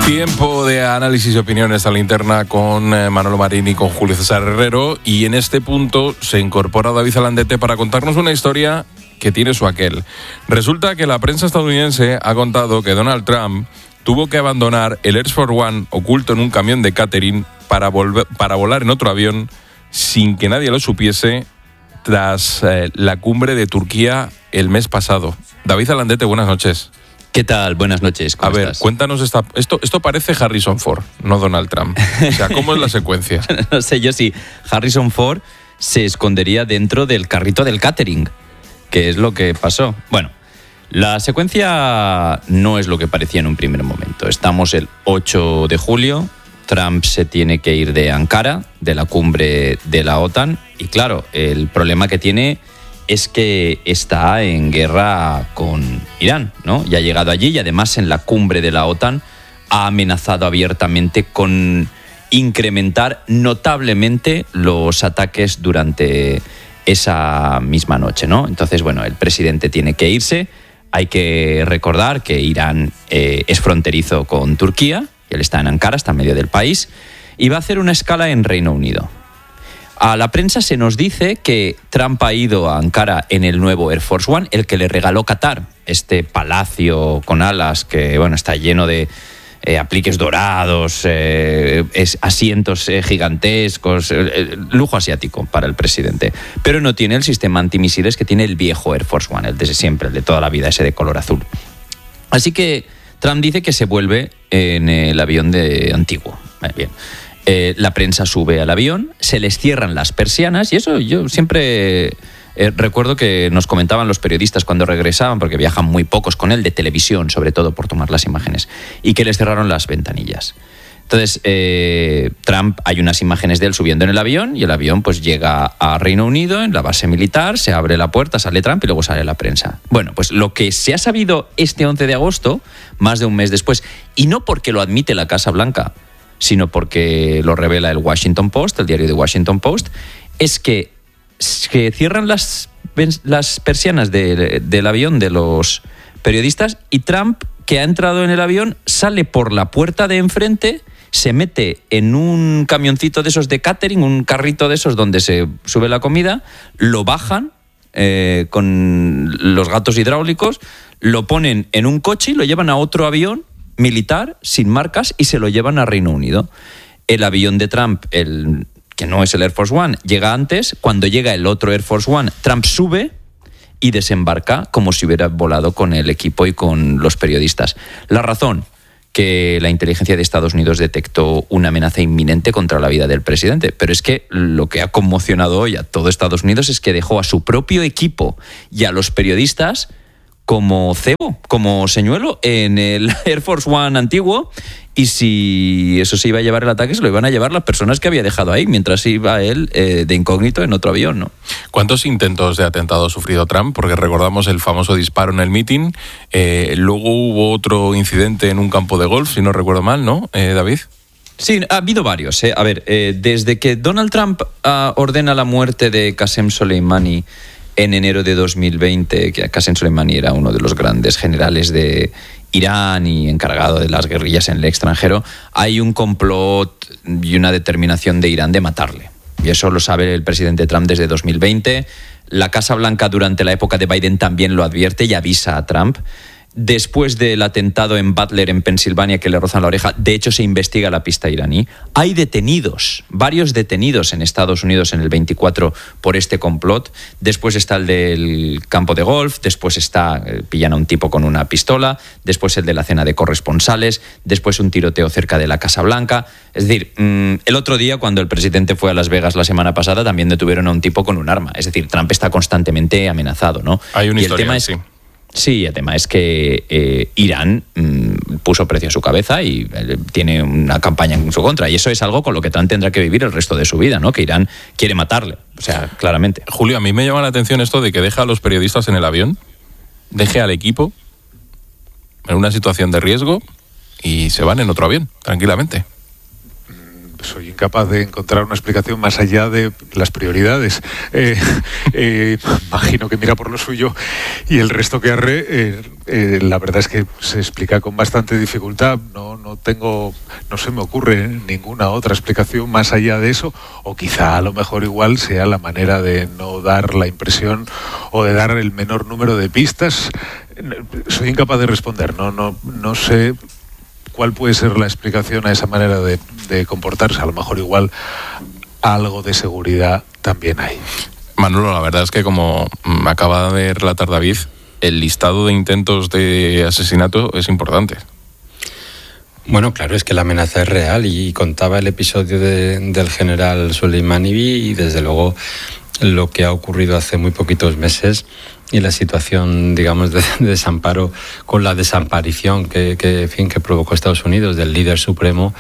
Tiempo de análisis y opiniones a la interna con Manolo Marín y con Julio César Herrero. Y en este punto se incorpora David Alandete para contarnos una historia que tiene su aquel. Resulta que la prensa estadounidense ha contado que Donald Trump tuvo que abandonar el Air Force One oculto en un camión de catering para volar en otro avión sin que nadie lo supiese tras la cumbre de Turquía el mes pasado. David Alandete, buenas noches. ¿Qué tal? Buenas noches. ¿Cómo estás? Cuéntanos esto parece Harrison Ford, no Donald Trump. O sea, ¿cómo es la secuencia? No sé yo si Harrison Ford se escondería dentro del carrito del catering, que es lo que pasó. Bueno, la secuencia no es lo que parecía en un primer momento. Estamos el 8 de julio, Trump se tiene que ir de Ankara, de la cumbre de la OTAN, y claro, el problema que tiene es que está en guerra con Irán, ¿no? Ya ha llegado allí y además en la cumbre de la OTAN ha amenazado abiertamente con incrementar notablemente los ataques durante esa misma noche, ¿no? Entonces, bueno, el presidente tiene que irse. Hay que recordar que Irán es fronterizo con Turquía, y él está en Ankara, está en medio del país, y va a hacer una escala en Reino Unido. A la prensa se nos dice que Trump ha ido a Ankara en el nuevo Air Force One, el que le regaló Qatar, este palacio con alas que, bueno, está lleno de apliques dorados, asientos gigantescos, lujo asiático para el presidente. Pero no tiene el sistema antimisiles que tiene el viejo Air Force One, el de siempre, el de toda la vida, ese de color azul. Así que Trump dice que se vuelve en el avión antiguo. Bien. La prensa sube al avión, se les cierran las persianas, y eso yo siempre recuerdo que nos comentaban los periodistas cuando regresaban, porque viajan muy pocos con él, de televisión sobre todo, por tomar las imágenes, y que les cerraron las ventanillas. Entonces, Trump, hay unas imágenes de él subiendo en el avión, y el avión pues llega a Reino Unido, en la base militar, se abre la puerta, sale Trump y luego sale la prensa. Bueno, pues lo que se ha sabido este 11 de agosto, más de un mes después, y no porque lo admite la Casa Blanca, sino porque lo revela el Washington Post, el diario de Washington Post, es que cierran las persianas del avión de los periodistas, y Trump, que ha entrado en el avión, sale por la puerta de enfrente, se mete en un camioncito de esos de catering, un carrito de esos donde se sube la comida, lo bajan con los gatos hidráulicos, lo ponen en un coche y lo llevan a otro avión militar sin marcas y se lo llevan a Reino Unido. El avión de Trump, que no es el Air Force One, llega antes. Cuando llega el otro Air Force One, Trump sube y desembarca como si hubiera volado con el equipo y con los periodistas. La razón, que la inteligencia de Estados Unidos detectó una amenaza inminente contra la vida del presidente. Pero es que lo que ha conmocionado hoy a todo Estados Unidos es que dejó a su propio equipo y a los periodistas como cebo, como señuelo en el Air Force One antiguo, y si eso se iba a llevar el ataque, se lo iban a llevar las personas que había dejado ahí, mientras iba él de incógnito en otro avión, ¿no? ¿Cuántos intentos de atentado ha sufrido Trump? Porque recordamos el famoso disparo en el meeting, luego hubo otro incidente en un campo de golf, si no recuerdo mal, ¿no, David? Sí, ha habido varios. A ver, desde que Donald Trump ordena la muerte de Qasem Soleimani en enero de 2020, que Qasem Soleimani era uno de los grandes generales de Irán y encargado de las guerrillas en el extranjero, hay un complot y una determinación de Irán de matarle. Y eso lo sabe el presidente Trump desde 2020. La Casa Blanca durante la época de Biden también lo advierte y avisa a Trump. Después del atentado en Butler, en Pensilvania, que le rozan la oreja, de hecho se investiga la pista iraní. Hay detenidos, varios detenidos en Estados Unidos en el 24 por este complot. Después está el del campo de golf, después pillan a un tipo con una pistola, después el de la cena de corresponsales, después un tiroteo cerca de la Casa Blanca. Es decir, el otro día, cuando el presidente fue a Las Vegas la semana pasada, también detuvieron a un tipo con un arma. Es decir, Trump está constantemente amenazado, ¿no? Hay una historia, el tema es, sí, el tema es que Irán puso precio a su cabeza y tiene una campaña en su contra. Y eso es algo con lo que Trump tendrá que vivir el resto de su vida, ¿no? Que Irán quiere matarle, o sea, claramente. Julio, a mí me llama la atención esto de que deja a los periodistas en el avión, deje al equipo en una situación de riesgo y se van en otro avión, tranquilamente. soy incapaz de encontrar una explicación más allá de las prioridades. Imagino que mira por lo suyo y el resto que arre, la verdad es que se explica con bastante dificultad. No se me ocurre ninguna otra explicación más allá de eso, o quizá a lo mejor igual sea la manera de no dar la impresión o de dar el menor número de pistas. Soy incapaz de responder, no sé cuál puede ser la explicación a esa manera de comportarse. A lo mejor igual algo de seguridad también hay. Manolo, la verdad es que como acaba de relatar David, el listado de intentos de asesinato es importante. Bueno, claro, es que la amenaza es real y contaba el episodio del general Soleimani y desde luego lo que ha ocurrido hace muy poquitos meses y la situación, digamos, de desamparo con la desaparición que provocó Estados Unidos del líder supremo,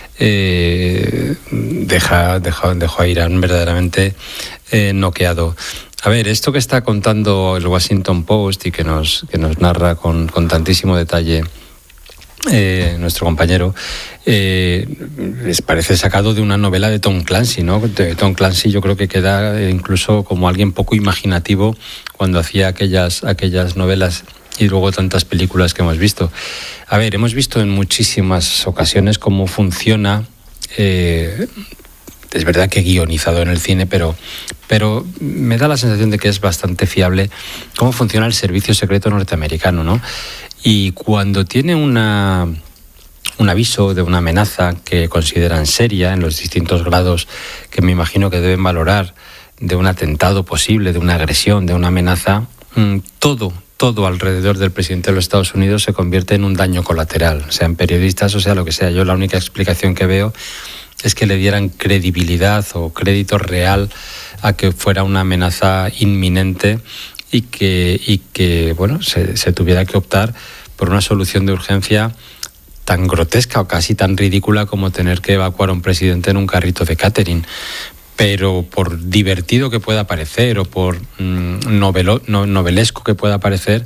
dejó a Irán verdaderamente noqueado. A ver, esto que está contando el Washington Post y que nos narra con tantísimo detalle nuestro compañero, les parece sacado de una novela de Tom Clancy, ¿no? Tom Clancy yo creo que queda incluso como alguien poco imaginativo cuando hacía aquellas novelas y luego tantas películas que hemos visto. A ver, hemos visto en muchísimas ocasiones cómo funciona, es verdad que guionizado en el cine, pero me da la sensación de que es bastante fiable cómo funciona el servicio secreto norteamericano, ¿no? Y cuando tiene un aviso de una amenaza que consideran seria en los distintos grados que me imagino que deben valorar, de un atentado posible, de una agresión, de una amenaza, todo alrededor del presidente de los Estados Unidos se convierte en un daño colateral, sean periodistas o sea lo que sea. Yo la única explicación que veo es que le dieran credibilidad o crédito real a que fuera una amenaza inminente y que bueno, se tuviera que optar por una solución de urgencia tan grotesca o casi tan ridícula como tener que evacuar a un presidente en un carrito de catering. Pero por divertido que pueda parecer o por novelesco que pueda parecer,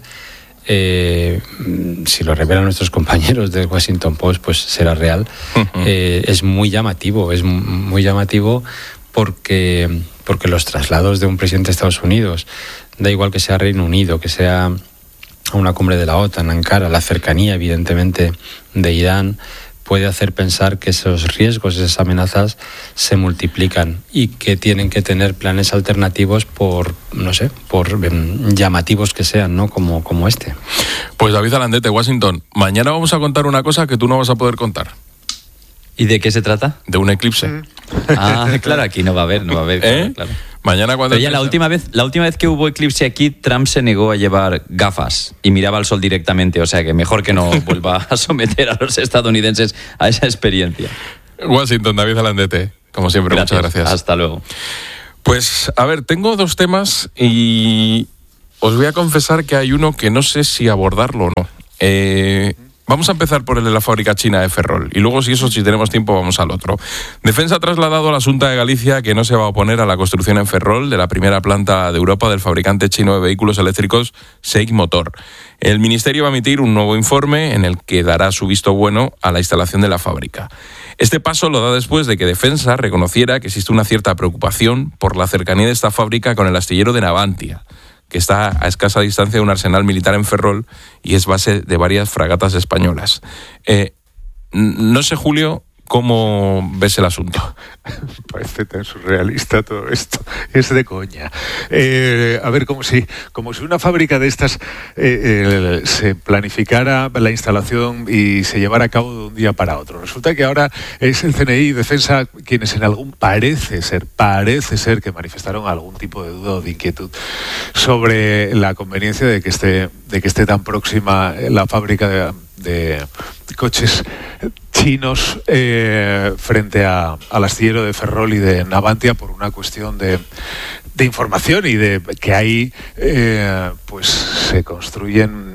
si lo revelan nuestros compañeros del Washington Post, pues será real. Es muy llamativo porque los traslados de un presidente de Estados Unidos, da igual que sea Reino Unido, que sea a una cumbre de la OTAN, Ankara, la cercanía evidentemente de Irán, puede hacer pensar que esos riesgos, esas amenazas se multiplican y que tienen que tener planes alternativos por llamativos que sean, ¿no? Como este. Pues David Alandete, Washington, mañana vamos a contar una cosa que tú no vas a poder contar. ¿Y de qué se trata? De un eclipse. Claro, aquí no va a haber, claro. Mañana cuando... Pero ya la última vez que hubo eclipse aquí, Trump se negó a llevar gafas y miraba al sol directamente, o sea que mejor que no vuelva a someter a los estadounidenses a esa experiencia. Washington, David Alandete, como siempre, muchas gracias. Hasta luego. Pues, a ver, tengo dos temas y os voy a confesar que hay uno que no sé si abordarlo o no. Vamos a empezar por el de la fábrica china de Ferrol y luego, si tenemos tiempo, vamos al otro. Defensa ha trasladado a la Xunta de Galicia que no se va a oponer a la construcción en Ferrol de la primera planta de Europa del fabricante chino de vehículos eléctricos SAIC Motor. El Ministerio va a emitir un nuevo informe en el que dará su visto bueno a la instalación de la fábrica. Este paso lo da después de que Defensa reconociera que existe una cierta preocupación por la cercanía de esta fábrica con el astillero de Navantia, que está a escasa distancia de un arsenal militar en Ferrol y es base de varias fragatas españolas. No sé, Julio, ¿cómo ves el asunto? Me parece tan surrealista todo esto. Es de coña. A ver, como si una fábrica de estas se planificara la instalación y se llevara a cabo de un día para otro. Resulta que ahora es el CNI y Defensa quienes parece ser que manifestaron algún tipo de duda o de inquietud sobre la conveniencia de que esté tan próxima la fábrica de coches chinos frente al astillero de Ferrol y de Navantia por una cuestión de información y de que ahí pues se construyen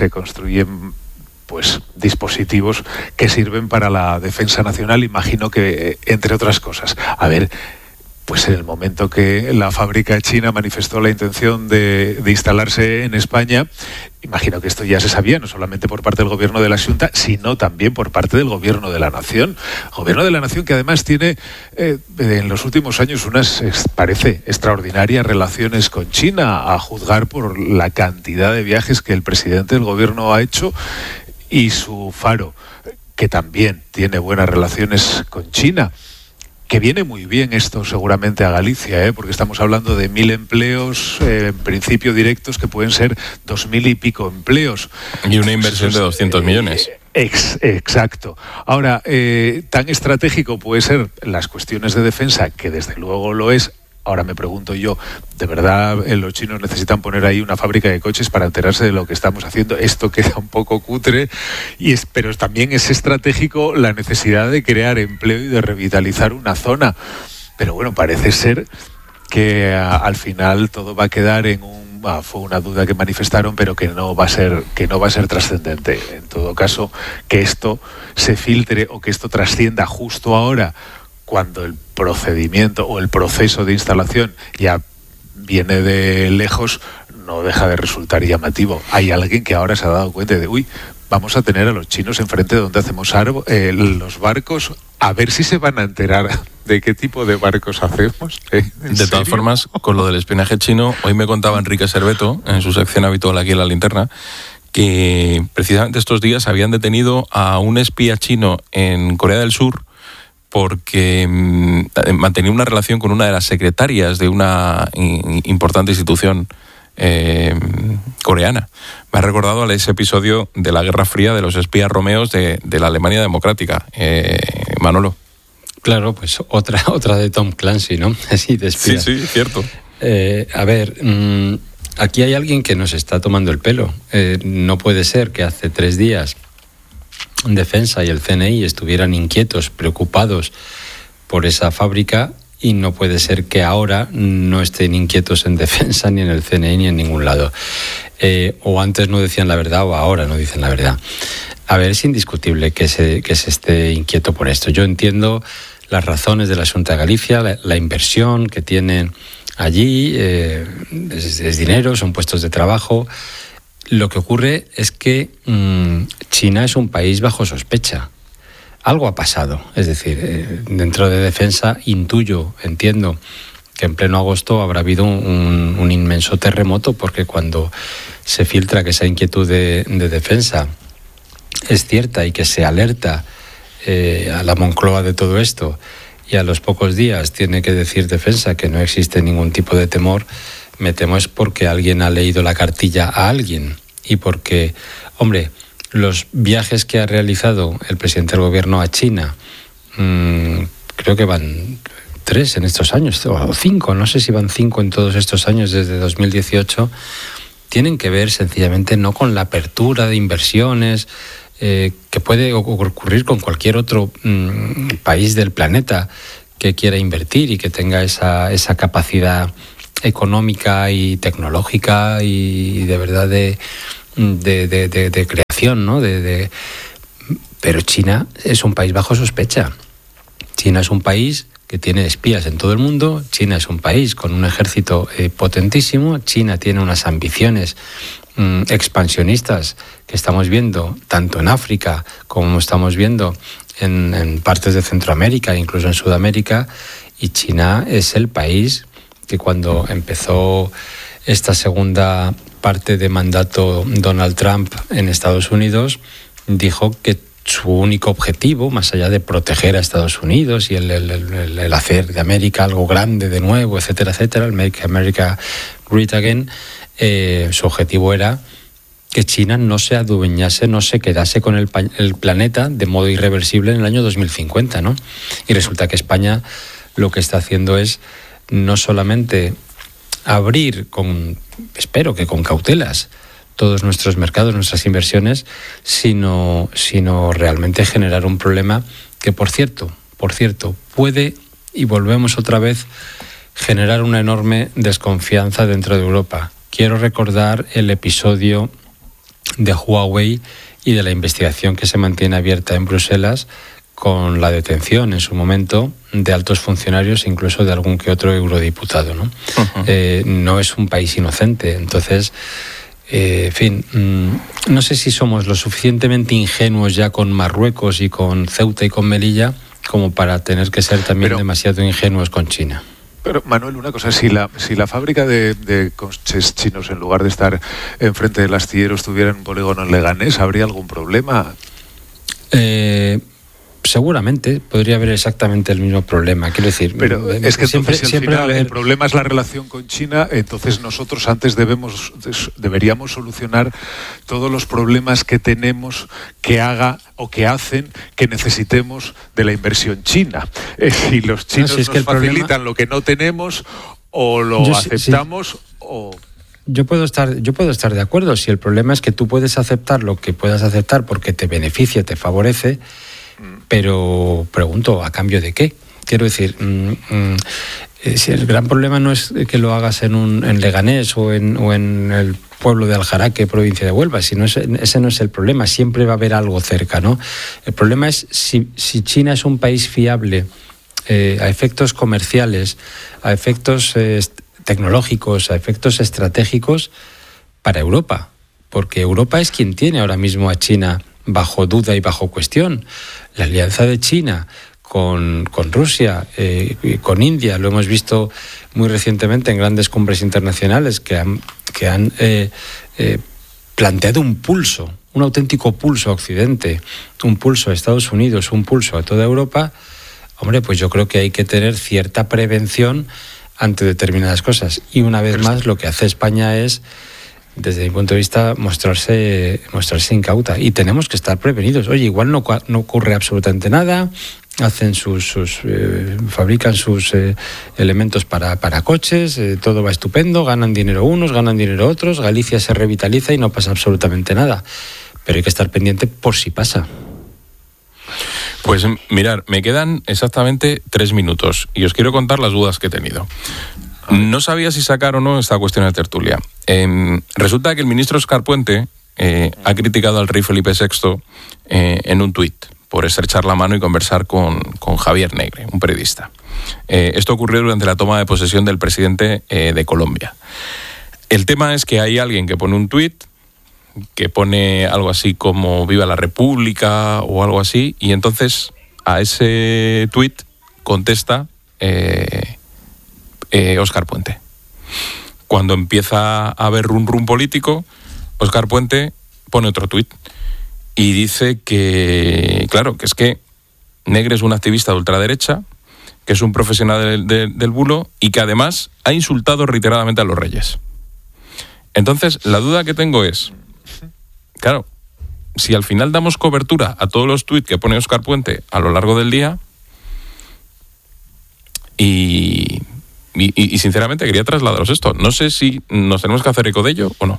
pues dispositivos que sirven para la defensa nacional, imagino que entre otras cosas. A ver, pues en el momento que la fábrica china manifestó la intención de instalarse en España, imagino que esto ya se sabía, no solamente por parte del gobierno de la Xunta, sino también por parte del gobierno de la Nación. Gobierno de la Nación que además tiene en los últimos años unas, parece, extraordinarias relaciones con China, a juzgar por la cantidad de viajes que el presidente del gobierno ha hecho, y su Faro, que también tiene buenas relaciones con China. Que viene muy bien esto seguramente a Galicia, porque estamos hablando de 1.000 empleos, en principio directos, que pueden ser 2.000 y pico empleos. Y una inversión de 200 millones. Exacto. Ahora, tan estratégico puede ser las cuestiones de defensa, que desde luego lo es. Ahora me pregunto yo, ¿de verdad los chinos necesitan poner ahí una fábrica de coches para enterarse de lo que estamos haciendo? Esto queda un poco cutre, pero también es estratégico la necesidad de crear empleo y de revitalizar una zona. Pero bueno, parece ser que al final todo va a quedar en fue una duda que manifestaron, pero que no va a ser trascendente. En todo caso, que esto se filtre o que esto trascienda justo ahora, cuando el procedimiento o el proceso de instalación ya viene de lejos, no deja de resultar llamativo. Hay alguien que ahora se ha dado cuenta de, vamos a tener a los chinos enfrente de donde hacemos los barcos, a ver si se van a enterar de qué tipo de barcos hacemos. De todas formas, con lo del espionaje chino, hoy me contaba Enrique Serveto, en su sección habitual aquí en La Linterna, que precisamente estos días habían detenido a un espía chino en Corea del Sur porque mantenía una relación con una de las secretarias de una importante institución coreana. Me ha recordado a ese episodio de la Guerra Fría de los espías romeos de la Alemania democrática. Manolo. Claro, pues otra de Tom Clancy, ¿no? Así de espía. Sí, cierto. A ver, aquí hay alguien que nos está tomando el pelo. No puede ser que hace 3 días Defensa y el CNI estuvieran inquietos, preocupados por esa fábrica, y no puede ser que ahora no estén inquietos en Defensa, ni en el CNI, ni en ningún lado. O antes no decían la verdad o ahora no dicen la verdad. A ver, es indiscutible que se esté inquieto por esto. Yo entiendo las razones de la Xunta de Galicia, la inversión que tienen allí, es dinero, son puestos de trabajo. Lo que ocurre es que China es un país bajo sospecha. Algo ha pasado. Es decir, dentro de Defensa entiendo que en pleno agosto habrá habido un inmenso terremoto, porque cuando se filtra que esa inquietud de Defensa es cierta y que se alerta a la Moncloa de todo esto, y a los pocos días tiene que decir Defensa que no existe ningún tipo de temor, me temo es porque alguien ha leído la cartilla a alguien, y porque, hombre, los viajes que ha realizado el presidente del gobierno a China, creo que van 3 en estos años, o 5, no sé si van 5 en todos estos años desde 2018, tienen que ver sencillamente no con la apertura de inversiones que puede ocurrir con cualquier otro país del planeta que quiera invertir y que tenga esa capacidad económica y tecnológica y de verdad de creación, ¿no? Pero China es un país bajo sospecha. China es un país que tiene espías en todo el mundo. China es un país con un ejército potentísimo. China tiene unas ambiciones expansionistas que estamos viendo tanto en África como estamos viendo en partes de Centroamérica, incluso en Sudamérica. Y China es el país que cuando empezó esta segunda parte de mandato Donald Trump en Estados Unidos, dijo que su único objetivo, más allá de proteger a Estados Unidos y el hacer de América algo grande de nuevo, etcétera, etcétera, el Make America Great Again, su objetivo era que China no se adueñase, no se quedase con el planeta de modo irreversible en el año 2050, ¿no? Y resulta que España lo que está haciendo es no solamente abrir espero que con cautelas, todos nuestros mercados, nuestras inversiones, sino realmente generar un problema que, por cierto, puede, y volvemos otra vez, generar una enorme desconfianza dentro de Europa. Quiero recordar el episodio de Huawei y de la investigación que se mantiene abierta en Bruselas con la detención en su momento de altos funcionarios, incluso de algún que otro eurodiputado, ¿no? Uh-huh. No es un país inocente. Entonces, en fin, no sé si somos lo suficientemente ingenuos ya con Marruecos y con Ceuta y con Melilla como para tener que ser también demasiado ingenuos con China. Pero, Manuel, una cosa, si la fábrica de coches chinos, en lugar de estar enfrente del astillero, estuviera en un polígono en Leganés, ¿habría algún problema? Seguramente podría haber exactamente el mismo problema. Quiero decir, pero es que siempre al final haber... el problema es la relación con China. Entonces nosotros antes deberíamos solucionar todos los problemas que tenemos que haga o que hacen que necesitemos de la inversión china. Si los chinos nos facilitan lo que no tenemos, o lo aceptamos o... Yo puedo estar de acuerdo si el problema es que tú puedes aceptar lo que puedas aceptar porque te beneficia, te favorece. Pero pregunto, ¿a cambio de qué? Quiero decir, si el gran problema no es que lo hagas en Leganés o en el pueblo de Aljaraque, provincia de Huelva, sino ese no es el problema, siempre va a haber algo cerca, ¿no? El problema es si China es un país fiable a efectos comerciales, a efectos tecnológicos, a efectos estratégicos para Europa, porque Europa es quien tiene ahora mismo a China bajo duda y bajo cuestión. La alianza de China con Rusia, con India, lo hemos visto muy recientemente en grandes cumbres internacionales que han planteado un pulso, un auténtico pulso a Occidente, un pulso a Estados Unidos, un pulso a toda Europa. Hombre, pues yo creo que hay que tener cierta prevención ante determinadas cosas. Y una vez más, lo que hace España es, desde mi punto de vista, mostrarse incauta, y tenemos que estar prevenidos. Oye, igual no ocurre absolutamente nada, hacen fabrican sus elementos para coches, todo va estupendo, ganan dinero unos, ganan dinero otros, Galicia se revitaliza y no pasa absolutamente nada, pero hay que estar pendiente por si pasa. Pues mirar, me quedan exactamente 3 minutos y os quiero contar las dudas que he tenido. No sabía si sacar o no esta cuestión de tertulia. Resulta que el ministro Óscar Puente ha criticado al rey Felipe VI en un tuit por estrechar la mano y conversar con Javier Negre, un periodista. Esto ocurrió durante la toma de posesión del presidente de Colombia. El tema es que hay alguien que pone un tuit que pone algo así como Viva la República o algo así, y entonces a ese tuit contesta Óscar Puente. Cuando empieza a haber rum político, Óscar Puente pone otro tuit y dice que, claro, que es que Negre es un activista de ultraderecha, que es un profesional del bulo y que además ha insultado reiteradamente a los reyes. Entonces, la duda que tengo es, claro, si al final damos cobertura a todos los tuits que pone Óscar Puente a lo largo del día, y sinceramente quería trasladaros esto. No sé si nos tenemos que hacer eco de ello o no.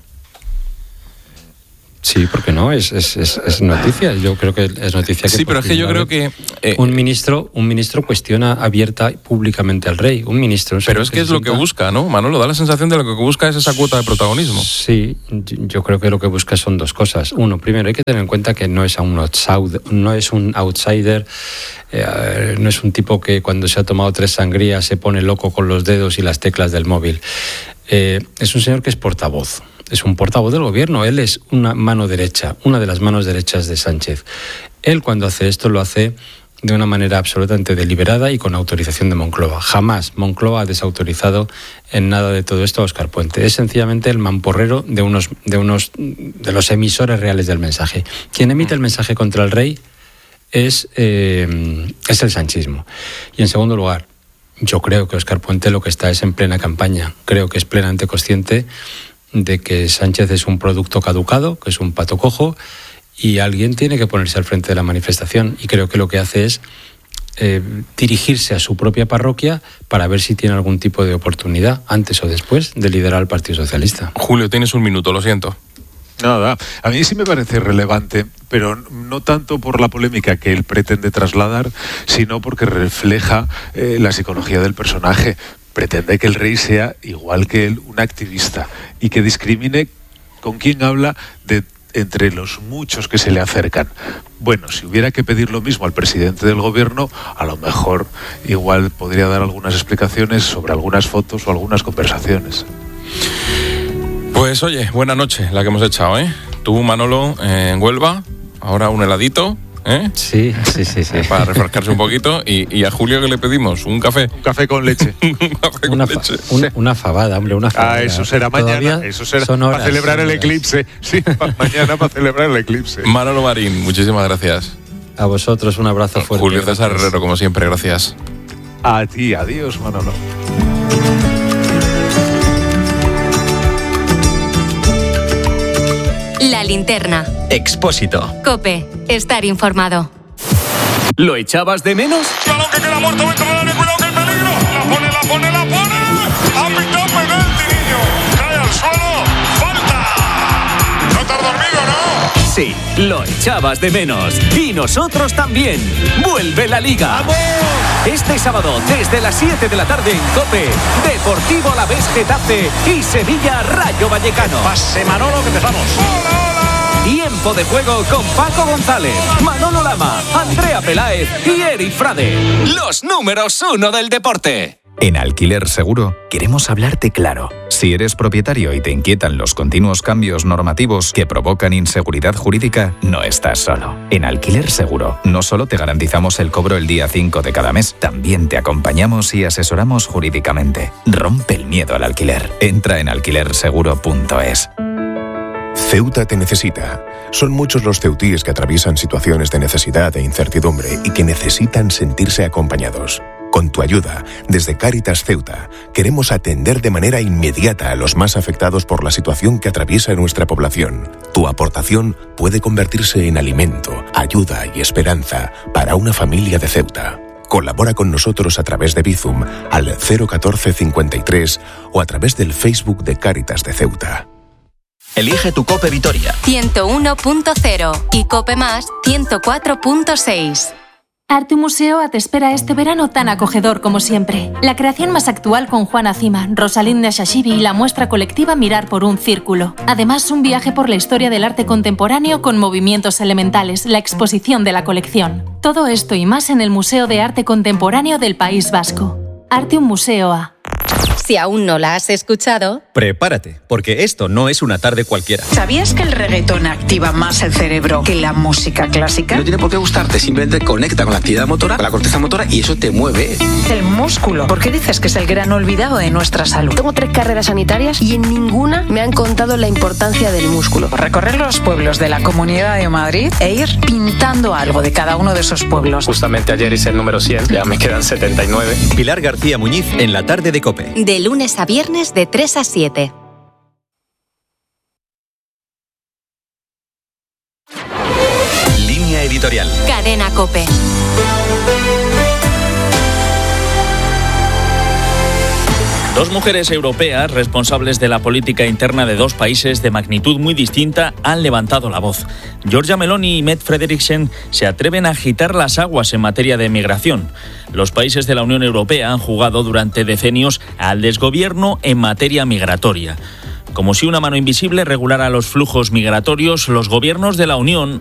Sí, ¿por qué no? Es noticia. Yo creo que es noticia. Sí, pero es que yo creo que un ministro cuestiona abierta y públicamente al rey. Un ministro. Pero es que es lo que busca, ¿no? Manolo, da la sensación de lo que busca es esa cuota de protagonismo. Sí, yo creo que lo que busca son dos cosas. Uno, primero, hay que tener en cuenta que no es un outsider, no es un tipo que cuando se ha tomado 3 sangrías se pone loco con los dedos y las teclas del móvil. Es un señor que es portavoz. Es un portavoz del gobierno, él es una mano derecha, una de las manos derechas de Sánchez. Él cuando hace esto lo hace de una manera absolutamente deliberada y con autorización de Moncloa. Jamás Moncloa ha desautorizado en nada de todo esto a Óscar Puente. Es sencillamente el mamporrero de los emisores reales del mensaje. Quien emite el mensaje contra el rey es el sanchismo. Y en segundo lugar, yo creo que Óscar Puente lo que está es en plena campaña. Creo que es plenamente consciente de que Sánchez es un producto caducado, que es un pato cojo, y alguien tiene que ponerse al frente de la manifestación. Y creo que lo que hace es dirigirse a su propia parroquia para ver si tiene algún tipo de oportunidad, antes o después, de liderar al Partido Socialista. Julio, tienes un minuto, lo siento. Nada, a mí sí me parece relevante, pero no tanto por la polémica que él pretende trasladar, sino porque refleja la psicología del personaje. Pretende que el rey sea, igual que él, un activista y que discrimine con quien habla de entre los muchos que se le acercan. Bueno, si hubiera que pedir lo mismo al presidente del gobierno, a lo mejor igual podría dar algunas explicaciones sobre algunas fotos o algunas conversaciones. Pues oye, buena noche la que hemos echado, ¿eh? Tú, Manolo, en Huelva, ahora un heladito, ¿eh? Sí. Para refrescarse un poquito. Y a Julio, ¿qué le pedimos? ¿Un café? Un café con leche. Un café con leche. Una fabada, hombre, una fabada. Eso será mañana. Eso será para celebrar el eclipse. Sí, mañana para celebrar el eclipse. Manolo Marín, muchísimas gracias. A vosotros un abrazo fuerte. Julio César Herrero, como siempre, gracias. A ti, adiós, Manolo. La linterna. Expósito. COPE. Estar informado. ¿Lo echabas de menos? Balón que queda muerto dentro del área, cuidado que el peligro. La pone. Ha pitado penalti, niño. Cae al suelo. ¡Falta! No te has dormido, ¿no? Sí, lo echabas de menos. Y nosotros también. ¡Vuelve la Liga! ¡Vamos! Este sábado, desde las 7 de la tarde en COPE, Deportivo Alavés Getafe y Sevilla Rayo Vallecano. Pase Manolo, que empezamos. Tiempo de juego con Paco González, Manolo Lama, Andrea Peláez y Eri Frade. Los números 1 del deporte. En Alquiler Seguro queremos hablarte claro. Si eres propietario y te inquietan los continuos cambios normativos que provocan inseguridad jurídica, no estás solo. En Alquiler Seguro no solo te garantizamos el cobro el día 5 de cada mes, también te acompañamos y asesoramos jurídicamente. Rompe el miedo al alquiler. Entra en alquilerseguro.es. Ceuta te necesita. Son muchos los ceutíes que atraviesan situaciones de necesidad e incertidumbre y que necesitan sentirse acompañados. Con tu ayuda, desde Cáritas Ceuta, queremos atender de manera inmediata a los más afectados por la situación que atraviesa nuestra población. Tu aportación puede convertirse en alimento, ayuda y esperanza para una familia de Ceuta. Colabora con nosotros a través de Bizum al 014 53 o a través del Facebook de Cáritas de Ceuta. Elige tu COPE Vitoria. 101.0 y COPE Más 104.6. Arte Museoa te espera este verano tan acogedor como siempre. La creación más actual con Juana Cima, Rosalinda Shashibi y la muestra colectiva Mirar por un Círculo. Además, un viaje por la historia del arte contemporáneo con movimientos elementales, la exposición de la colección. Todo esto y más en el Museo de Arte Contemporáneo del País Vasco. Arte Museoa. Si aún no la has escuchado, Prepárate, porque esto no es una tarde cualquiera. ¿Sabías que el reggaetón activa más el cerebro que la música clásica? No tiene por qué gustarte, simplemente conecta con la actividad motora, con la corteza motora y eso te mueve. El músculo. ¿Por qué dices que es el gran olvidado de nuestra salud? Tengo 3 carreras sanitarias y en ninguna me han contado la importancia del músculo. Recorrer los pueblos de la Comunidad de Madrid e ir pintando algo de cada uno de esos pueblos. Justamente ayer hice el número 100, ya me quedan 79. Pilar García Muñiz en la tarde de COPE. de lunes a viernes de 3 a 7. Línea editorial. Cadena COPE. Dos mujeres europeas responsables de la política interna de dos países de magnitud muy distinta han levantado la voz. Giorgia Meloni y Mette Frederiksen se atreven a agitar las aguas en materia de migración. Los países de la Unión Europea han jugado durante decenios al desgobierno en materia migratoria. Como si una mano invisible regulara los flujos migratorios, los gobiernos de la Unión